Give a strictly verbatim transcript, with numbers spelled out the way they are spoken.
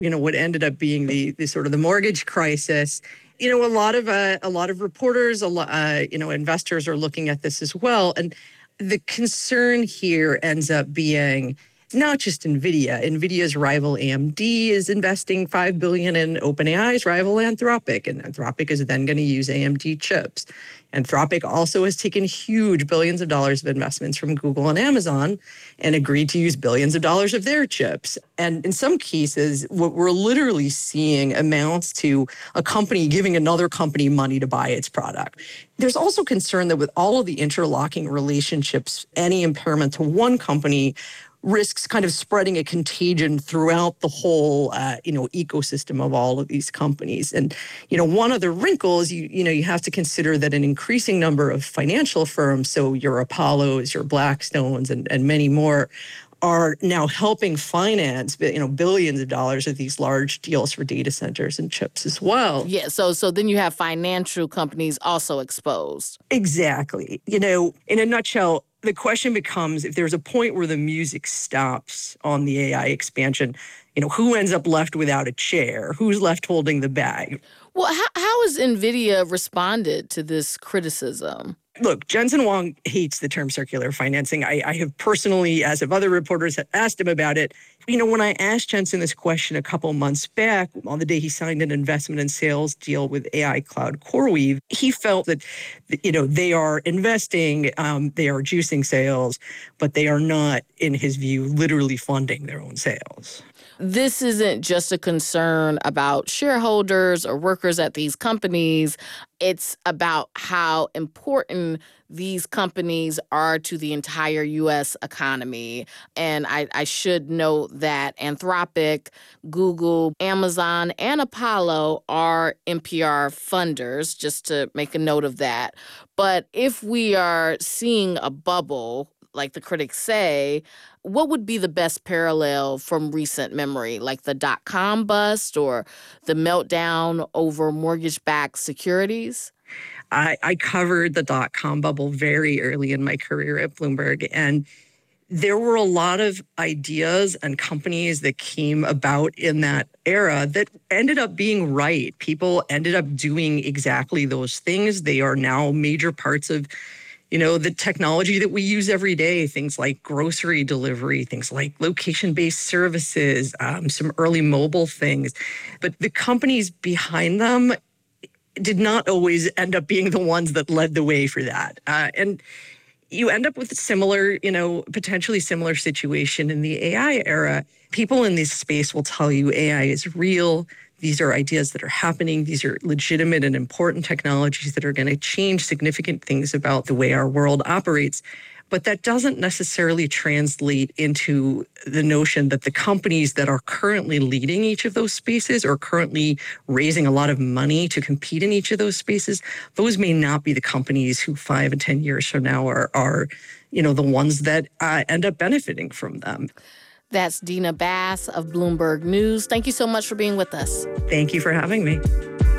you know, what ended up being the, the sort of the mortgage crisis. You know, a lot of uh, a lot of reporters, a lot, uh, you know, investors are looking at this as well. And the concern here ends up being not just NVIDIA. NVIDIA's rival A M D is investing five billion dollars in OpenAI's rival Anthropic, and Anthropic is then going to use A M D chips. Anthropic also has taken huge billions of dollars of investments from Google and Amazon and agreed to use billions of dollars of their chips. And in some cases, what we're literally seeing amounts to a company giving another company money to buy its product. There's also concern that with all of the interlocking relationships, any impairment to one company risks kind of spreading a contagion throughout the whole, uh, you know, ecosystem of all of these companies. And, you know, one of the wrinkles, you, you know, you have to consider that an increasing number of financial firms, so your Apollos, your Blackstones, and, and many more, are now helping finance, you know, billions of dollars of these large deals for data centers and chips as well. Yeah, so so then you have financial companies also exposed. Exactly. You know, in a nutshell, the question becomes, if there's a point where the music stops on the A I expansion, you know, who ends up left without a chair? Who's left holding the bag? Well, how, how has NVIDIA responded to this criticism? Look, Jensen Huang hates the term circular financing. I, I have personally, as have other reporters, have asked him about it. You know, when I asked Jensen this question a couple months back, on the day he signed an investment and sales deal with A I Cloud CoreWeave, he felt that, you know, they are investing, um, they are juicing sales, but they are not, in his view, literally funding their own sales. This isn't just a concern about shareholders or workers at these companies. It's about how important these companies are to the entire U S economy. And I, I should note that Anthropic, Google, Amazon, and Apollo are N P R funders, just to make a note of that. But if we are seeing a bubble, like the critics say, what would be the best parallel from recent memory, like the dot-com bust or the meltdown over mortgage-backed securities? I, I covered the dot-com bubble very early in my career at Bloomberg, and there were a lot of ideas and companies that came about in that era that ended up being right. People ended up doing exactly those things. They are now major parts of, you know, the technology that we use every day, things like grocery delivery, things like location-based services, um, some early mobile things. But the companies behind them did not always end up being the ones that led the way for that. Uh, and you end up with a similar, you know, potentially similar situation in the A I era. People in this space will tell you A I is real. These are ideas that are happening. These are legitimate and important technologies that are going to change significant things about the way our world operates. But that doesn't necessarily translate into the notion that the companies that are currently leading each of those spaces or currently raising a lot of money to compete in each of those spaces, those may not be the companies who five and ten years from now are, are you know, the ones that uh, end up benefiting from them. That's Dina Bass of Bloomberg News. Thank you so much for being with us. Thank you for having me.